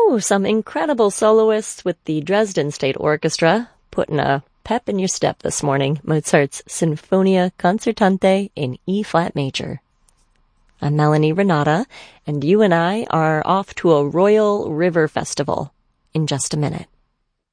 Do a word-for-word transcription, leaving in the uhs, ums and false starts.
Ooh, some incredible soloists with the Dresden State Orchestra, putting a pep in your step this morning. Mozart's Sinfonia Concertante in E-flat major. I'm Melanie Renata, and you and I are off to a Royal River Festival in just a minute.